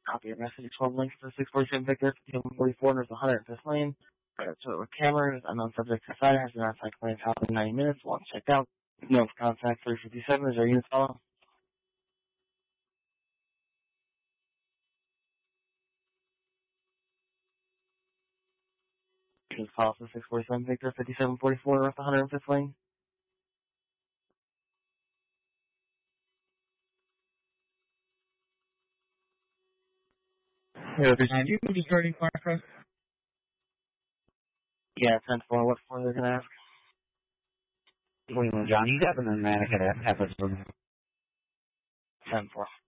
Copy your message. 12 links to 647 Victor, 5144 North 105th Lane. So with cameras, unknown subject inside has been outside claims house in 90 minutes. Once checked out, no contact 357 is our unit follow. Unit follow to 647 Victor, 5744 North 105th Lane. Yeah, do you know the starting car press? Yeah, 10-4. What for they're going to ask? William John, you got an automatic at half a 10-4.